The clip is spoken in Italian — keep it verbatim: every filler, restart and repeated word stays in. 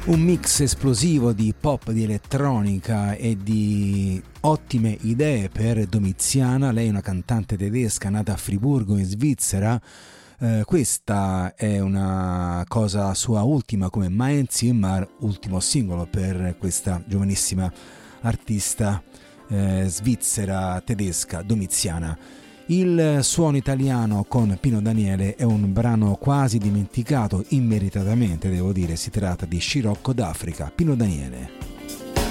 Un mix esplosivo di pop, di elettronica e di ottime idee per Domiziana. Lei è una cantante tedesca nata a Friburgo in Svizzera. Eh, questa è una cosa sua ultima come Mein Zimmer, ultimo singolo per questa giovanissima artista eh, svizzera tedesca Domiziana. Il suono italiano con Pino Daniele è un brano quasi dimenticato, immeritatamente devo dire, si tratta di Scirocco d'Africa, Pino Daniele.